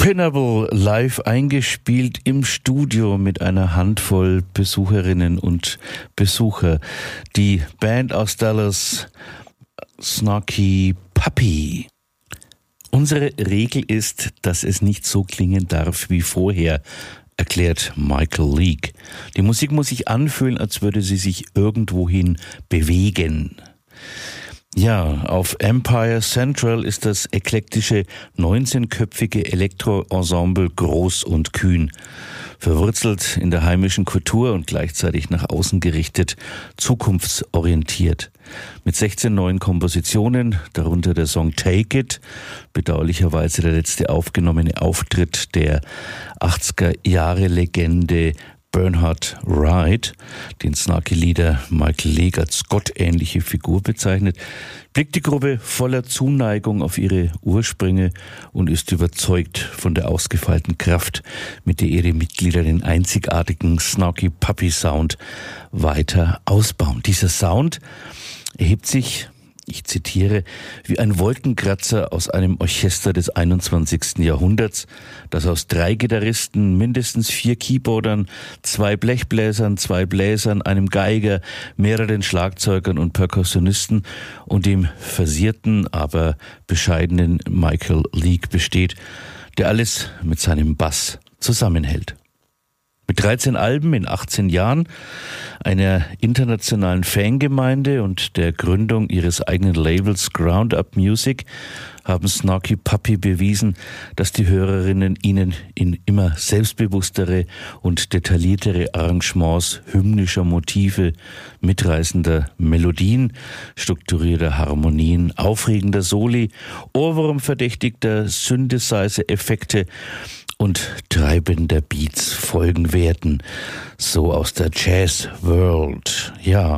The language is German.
Pinnable live eingespielt im Studio mit einer Handvoll Besucherinnen und Besucher. Die Band aus Dallas, Snarky Puppy. Unsere Regel ist, dass es nicht so klingen darf wie vorher, erklärt Michael Leake. Die Musik muss sich anfühlen, als würde sie sich irgendwohin bewegen. Ja, auf Empire Central ist das eklektische 19-köpfige Elektro-Ensemble groß und kühn. Verwurzelt in der heimischen Kultur und gleichzeitig nach außen gerichtet, zukunftsorientiert. Mit 16 neuen Kompositionen, darunter der Song Take It, bedauerlicherweise der letzte aufgenommene Auftritt der 80er-Jahre-Legende Bernhard Wright, den Snarky-Leader Michael Leake als gottähnliche Figur bezeichnet, blickt die Gruppe voller Zuneigung auf ihre Ursprünge und ist überzeugt von der ausgefeilten Kraft, mit der ihre Mitglieder den einzigartigen Snarky Puppy Sound weiter ausbauen. Dieser Sound erhebt sich, ich zitiere, wie ein Wolkenkratzer aus einem Orchester des 21. Jahrhunderts, das aus 3 Gitarristen, mindestens 4 Keyboardern, 2 Blechbläsern, 2 Bläsern, einem Geiger, mehreren Schlagzeugern und Perkussionisten und dem versierten, aber bescheidenen Michael Leake besteht, der alles mit seinem Bass zusammenhält. Mit 13 Alben in 18 Jahren, einer internationalen Fangemeinde und der Gründung ihres eigenen Labels Ground Up Music haben Snarky Puppy bewiesen, dass die Hörerinnen ihnen in immer selbstbewusstere und detailliertere Arrangements hymnischer Motive, mitreißender Melodien, strukturierter Harmonien, aufregender Soli, ohrwurmverdächtigter Synthesizer-Effekte und treibender Beats folgen werden. So aus der Jazz World. Ja.